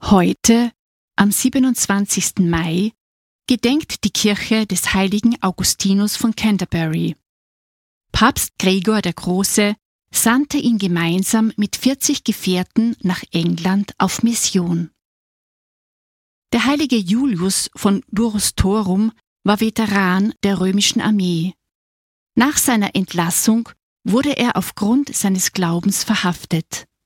Heute, am 27. Mai, gedenkt die Kirche des heiligen Augustinus von Canterbury. Papst Gregor der Große sandte ihn gemeinsam mit 40 Gefährten nach England auf Mission. Der heilige Julius von Durostorum war Veteran der römischen Armee. Nach seiner Entlassung wurde er aufgrund seines Glaubens verhaftet.